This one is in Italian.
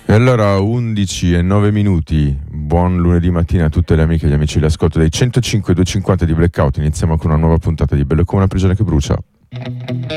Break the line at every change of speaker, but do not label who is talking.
E allora 11:09, buon lunedì mattina a tutte le amiche e gli amici dell'ascolto dei 105 250 di Blackout. Iniziamo con una nuova puntata di Bello come una prigione che brucia.